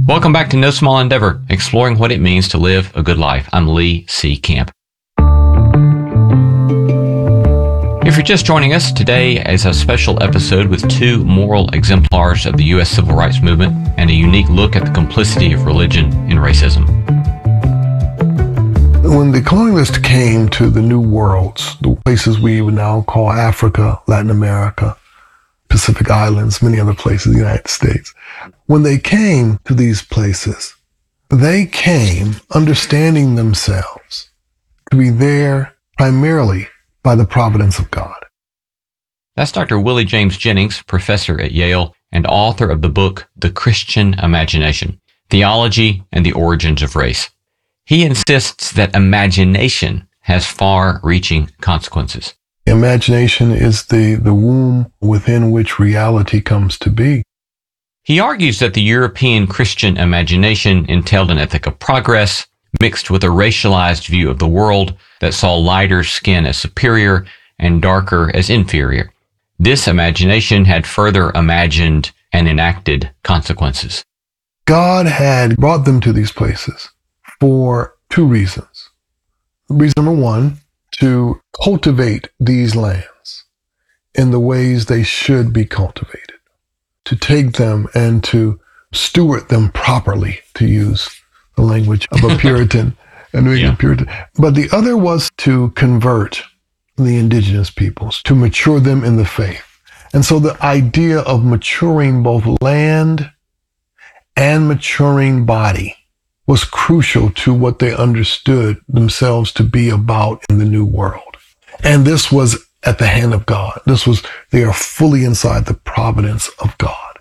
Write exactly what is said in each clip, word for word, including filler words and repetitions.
Welcome back to No Small Endeavor, exploring what it means to live a good life. I'm Lee C. Camp. If you're just joining us, today is a special episode with two moral exemplars of the U S Civil Rights Movement and a unique look at the complicity of religion in racism. When the colonialists came to the New Worlds, the places we would now call Africa, Latin America, Pacific Islands, many other places in the United States, when they came to these places, they came understanding themselves to be there primarily by the providence of God. That's Doctor Willie James Jennings, professor at Yale and author of the book, The Christian Imagination, Theology and the Origins of Race. He insists that imagination has far-reaching consequences. Imagination is the, the womb within which reality comes to be. He argues that the European Christian imagination entailed an ethic of progress, mixed with a racialized view of the world that saw lighter skin as superior and darker as inferior. This imagination had further imagined and enacted consequences. God had brought them to these places for two reasons. Reason number one, to cultivate these lands in the ways they should be cultivated, to take them and to steward them properly, to use the language of a Puritan, a New England yeah. Puritan. But the other was to convert the indigenous peoples, to mature them in the faith. And so the idea of maturing both land and maturing body was crucial to what they understood themselves to be about in the New World. And this was at the hand of God. This was, they are fully inside the providence of God.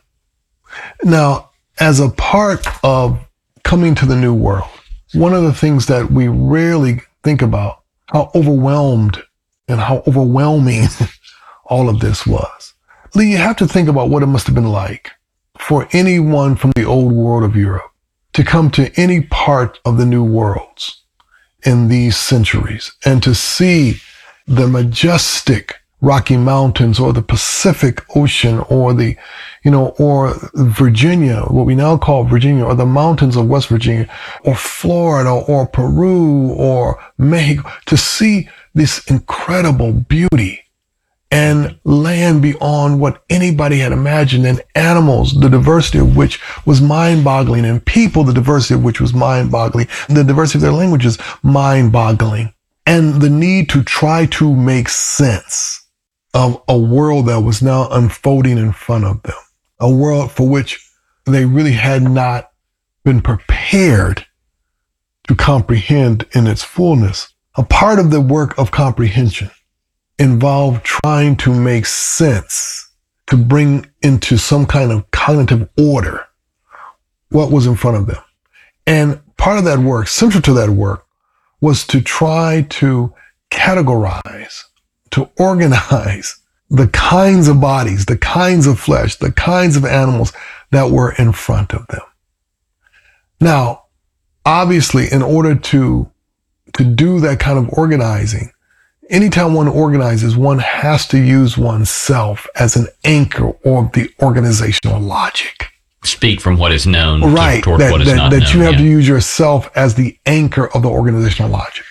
Now, as a part of coming to the New World, one of the things that we rarely think about, how overwhelmed and how overwhelming all of this was. Lee, you have to think about what it must have been like for anyone from the old world of Europe to come to any part of the New Worlds in these centuries and to see the majestic Rocky Mountains or the Pacific Ocean or the, you know, or Virginia, what we now call Virginia, or the mountains of West Virginia, or Florida, or Peru, or Mexico, to see this incredible beauty and land beyond what anybody had imagined, and animals, the diversity of which was mind-boggling, and people, the diversity of which was mind-boggling, the diversity of their languages, mind-boggling, and the need to try to make sense of a world that was now unfolding in front of them, a world for which they really had not been prepared to comprehend in its fullness. A part of the work of comprehension involved trying to make sense, to bring into some kind of cognitive order what was in front of them. And part of that work, central to that work, was to try to categorize, to organize the kinds of bodies, the kinds of flesh, the kinds of animals that were in front of them. Now, obviously, in order to, to do that kind of organizing, anytime one organizes, one has to use oneself as an anchor of the organizational logic. Speak from what is known right, toward that, what is that, not that known. you have yeah. to use yourself as the anchor of the organizational logic.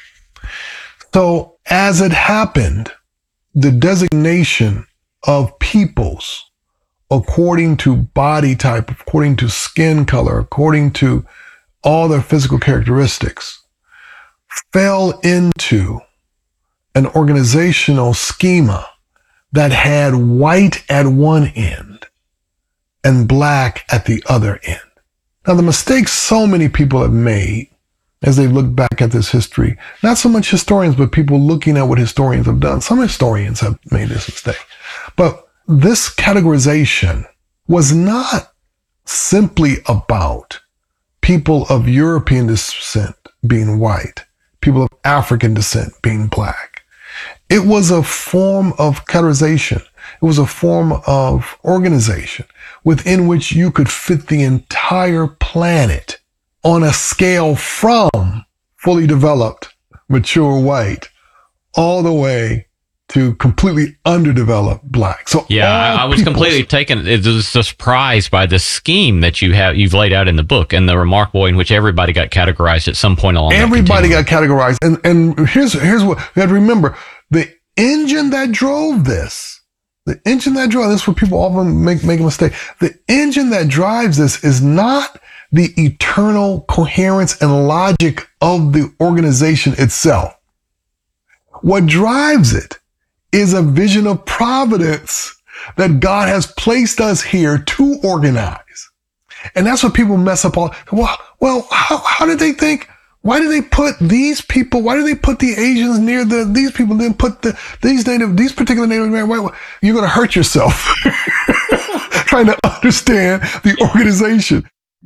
So as it happened, the designation of peoples according to body type, according to skin color, according to all their physical characteristics, fell into an organizational schema that had white at one end and black at the other end. Now, the mistakes so many people have made as they look back at this history, not so much historians, but people looking at what historians have done. Some historians have made this mistake. But this categorization was not simply about people of European descent being white, people of African descent being black. It was a form of categorization. It was a form of organization within which you could fit the entire planet on a scale from fully developed, mature white, all the way to completely underdeveloped blacks. So yeah, I, I was peoples, completely taken. It was surprised by the scheme that you have you've laid out in the book, and the remarkable way in which everybody got categorized at some point along. Everybody got categorized, and and here's here's what you got to remember: the engine that drove this, the engine that drove this, is where people often make make a mistake. The engine that drives this is not the eternal coherence and logic of the organization itself. What drives it is a vision of providence that God has placed us here to organize. And that's what people mess up all. Well, well, how, how did they think? Why did they put these people? Why did they put the Asians near the, these people? Then put the, these native, these particular Native American, you're going to hurt yourself trying to understand the organization.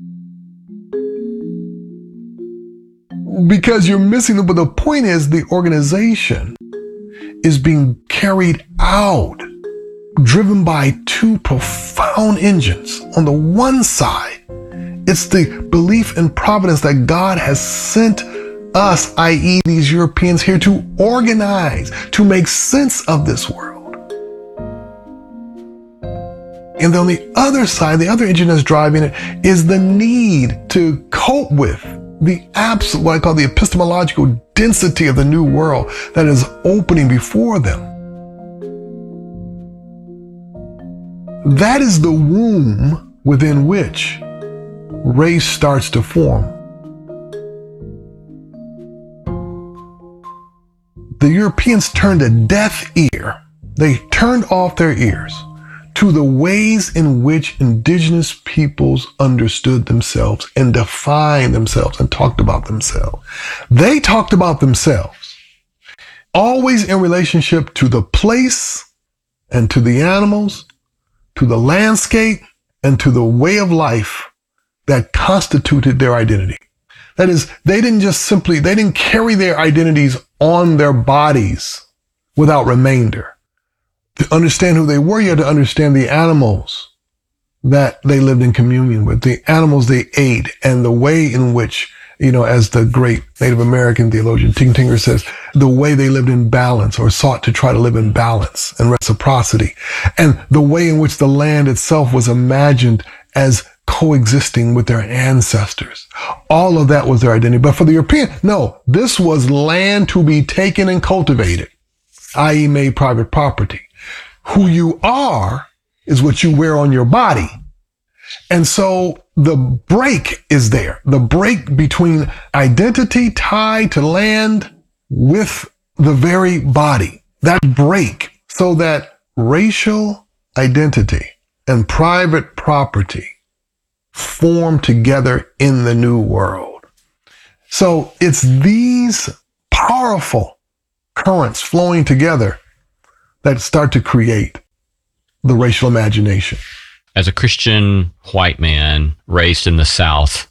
Because you're missing it. But the point is the organization is being carried out, driven by two profound engines. On the one side, it's the belief in providence that God has sent us, that is these Europeans, here to organize, to make sense of this world. And then on the other side, the other engine that's driving it is the need to cope with the absolute, what I call the epistemological density of the new world that is opening before them. That is the womb within which race starts to form. The Europeans turned a deaf ear. They turned off their ears to the ways in which indigenous peoples understood themselves and defined themselves and talked about themselves. They talked about themselves always in relationship to the place and to the animals, to the landscape, and to the way of life that constituted their identity. That is, they didn't just simply, they didn't carry their identities on their bodies without remainder. To understand who they were, you had to understand the animals that they lived in communion with, the animals they ate, and the way in which, you know, as the great Native American theologian Ting Tinger says, the way they lived in balance or sought to try to live in balance and reciprocity, and the way in which the land itself was imagined as coexisting with their ancestors. All of that was their identity. But for the European, no, this was land to be taken and cultivated, that is made private property. Who you are is what you wear on your body. And so the break is there. The break between identity tied to land with the very body. That break, so that racial identity and private property form together in the new world. So it's these powerful currents flowing together that start to create the racial imagination. As a Christian white man raised in the South,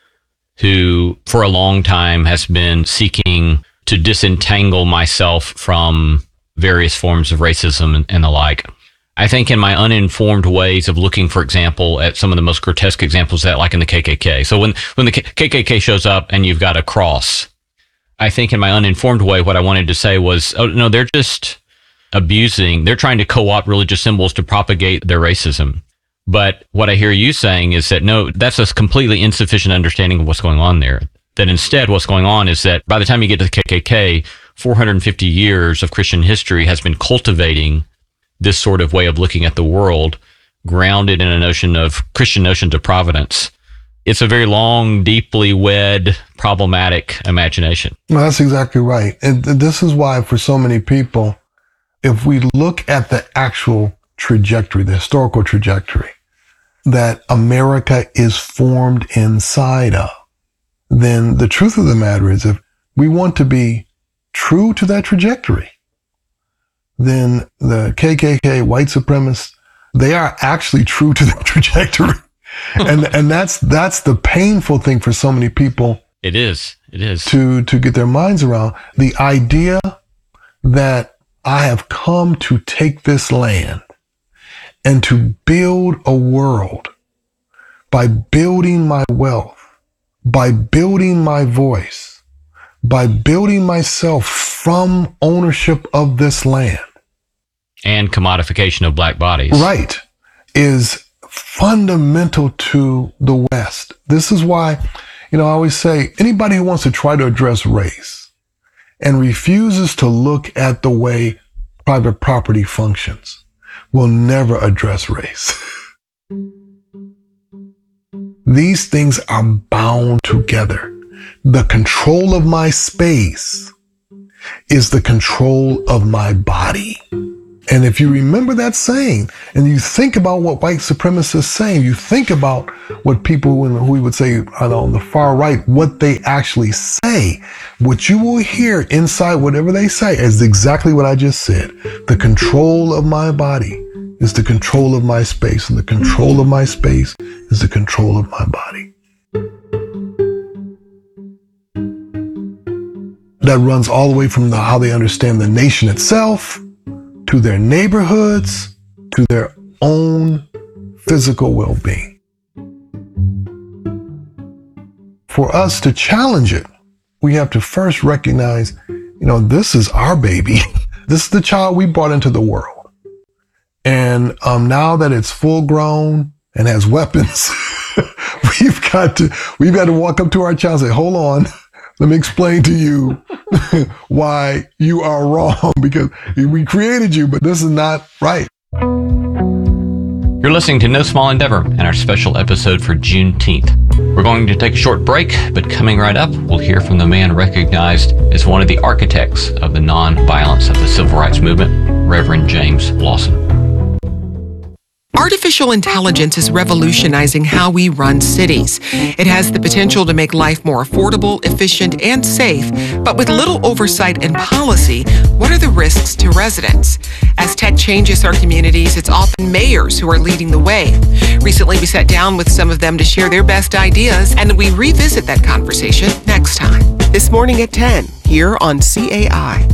who for a long time has been seeking to disentangle myself from various forms of racism and, and the like, I think in my uninformed ways of looking, for example, at some of the most grotesque examples of that, like in the K K K. So when, when the K K K shows up and you've got a cross, I think in my uninformed way, what I wanted to say was, oh, no, they're just abusing, they're trying to co-opt religious symbols to propagate their racism. But what I hear you saying is that, no, that's a completely insufficient understanding of what's going on there. That instead what's going on is that by the time you get to the K K K, four hundred fifty years of Christian history has been cultivating this sort of way of looking at the world, grounded in a notion of Christian notions of providence. It's a very long, deeply wed, problematic imagination. Well, that's exactly right. And this is why for so many people, if we look at the actual trajectory, the historical trajectory that America is formed inside of, then the truth of the matter is, if we want to be true to that trajectory, then the K K K, white supremacists, they are actually true to that trajectory. and and that's that's the painful thing for so many people. It is. It is. To, to get their minds around the idea that I have come to take this land and to build a world by building my wealth, by building my voice, by building myself from ownership of this land. And commodification of black bodies. Right. Is fundamental to the West. This is why, you know, I always say anybody who wants to try to address race and refuses to look at the way private property functions will never address race. These things are bound together. The control of my space is the control of my body. And if you remember that saying, and you think about what white supremacists say, you think about what people who we would say on the far right, what they actually say, what you will hear inside whatever they say is exactly what I just said. The control of my body is the control of my space, and the control of my space is the control of my body. That runs all the way from the, how they understand the nation itself, to their neighborhoods, to their own physical well-being. For us to challenge it, we have to first recognize, you know, this is our baby. This is the child we brought into the world. And um, now that it's full grown and has weapons, we've got to, we've got to walk up to our child and say, hold on. Let me explain to you why you are wrong, because we created you, but this is not right. You're listening to No Small Endeavor and our special episode for Juneteenth. We're going to take a short break, but coming right up, we'll hear from the man recognized as one of the architects of the nonviolence of the civil rights movement, Reverend James Lawson. Artificial intelligence is revolutionizing how we run cities. It has the potential to make life more affordable, efficient, and safe, but with little oversight and policy, what are the risks to residents? As tech changes our communities, it's often mayors who are leading the way. Recently, we sat down with some of them to share their best ideas, and we revisit that conversation next time. This morning at ten, here on C A I.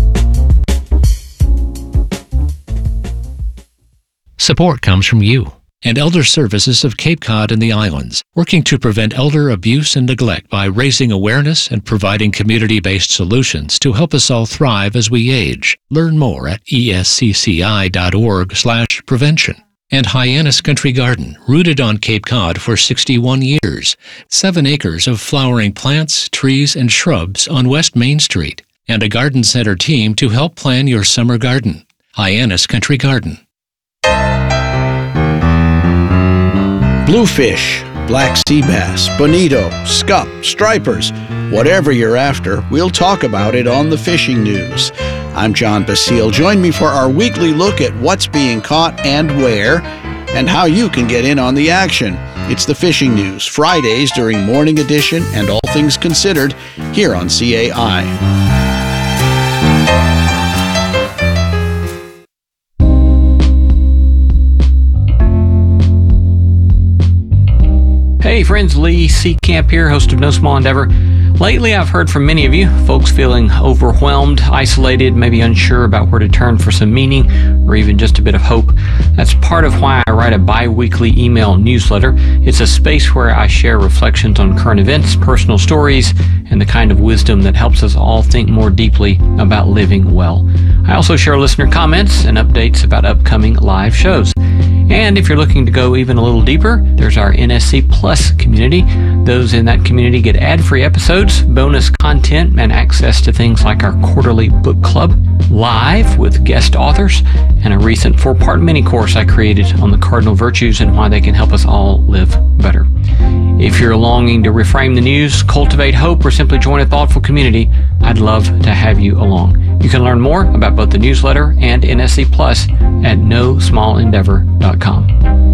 Support comes from you and Elder Services of Cape Cod and the Islands, working to prevent elder abuse and neglect by raising awareness and providing community-based solutions to help us all thrive as we age. Learn more at E S C C I dot org slash prevention. And Hyannis Country Garden, rooted on Cape Cod for sixty-one years. Seven acres of flowering plants, trees, and shrubs on West Main Street. And a garden center team to help plan your summer garden. Hyannis Country Garden. Bluefish, black sea bass, bonito, scup, stripers, whatever you're after, we'll talk about it on the Fishing News. I'm John Basile. Join me for our weekly look at what's being caught and where, and how you can get in on the action. It's the Fishing News, Fridays during Morning Edition and All Things Considered, here on C A I. Hey friends, Lee Seacamp here, host of No Small Endeavor. Lately, I've heard from many of you, folks feeling overwhelmed, isolated, maybe unsure about where to turn for some meaning or even just a bit of hope. That's part of why I write a bi-weekly email newsletter. It's a space where I share reflections on current events, personal stories, and the kind of wisdom that helps us all think more deeply about living well. I also share listener comments and updates about upcoming live shows. And if you're looking to go even a little deeper, there's our N S C Plus community. Those in that community get ad-free episodes, bonus content, and access to things like our quarterly book club, live with guest authors, and a recent four-part mini-course I created on the cardinal virtues and why they can help us all live better. If you're longing to reframe the news, cultivate hope, or simply join a thoughtful community, I'd love to have you along. You can learn more about both the newsletter and N S C Plus at no small endeavor dot com.